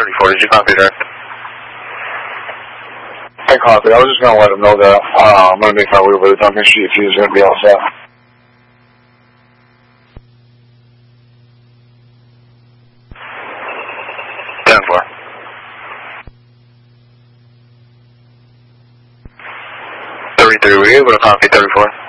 34, did you copy direct? I copy. I was just going to let him know that I'm going to make my way over to Duncan Street if he's going to be all set. Were you able to copy 34?